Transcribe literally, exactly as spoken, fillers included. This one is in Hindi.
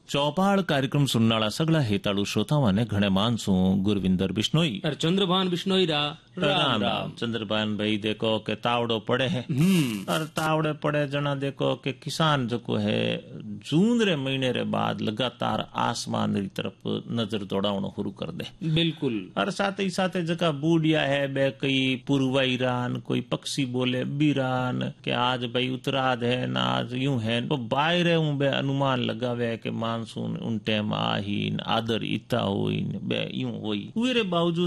चौपाल कार्यक्रम सुनने वाला सगला हेताड़ू श्रोतावां ने घणे मानसू गुरविंदर बिश्नोई और चंद्रभान बिश्नोई रा राम राम। चंद्रभान भाई देखो के तावड़ो पड़े है और तावड़े पड़े जना देखो के किसान जो को है जून रे महीने रे बाद लगातार आसमान री तरफ नजर दौड़ावनो शुरू कर दे। बिल्कुल। और साथ ही साथ जका बूढ़िया है बे कई पूर्वा ईरान कोई पक्षी बोले बीरान के आज भाई उत्तराध है ना आज यूं है तो बाहर हूं बे अनुमान लगावे के मानसून उन टाइम आहीन आदर इता होइन बे यूं होई। उरे बावजूद